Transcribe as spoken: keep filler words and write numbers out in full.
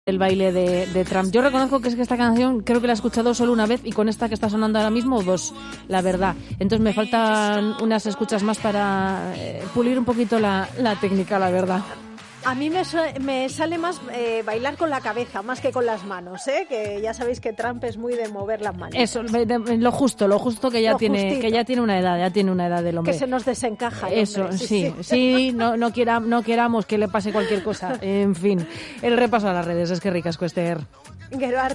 el baile de, de Trump. Yo reconozco que es que esta canción creo que la he escuchado solo una vez y con esta que está sonando ahora mismo dos, la verdad. Entonces me faltan unas escuchas más para eh, pulir un poquito la, la técnica, la verdad. A mí me, me sale más eh, bailar con la cabeza, más que con las manos, ¿eh? Que ya sabéis que Trump es muy de mover las manos. Eso, lo justo, lo justo que ya lo tiene, justito. que ya tiene una edad, ya tiene una edad del hombre. Que se nos desencaja. Eso, hombre, sí, sí, sí, sí no, no, quiera, no queramos que le pase cualquier cosa. En fin, el repaso a las redes, es que ricasco, Esther.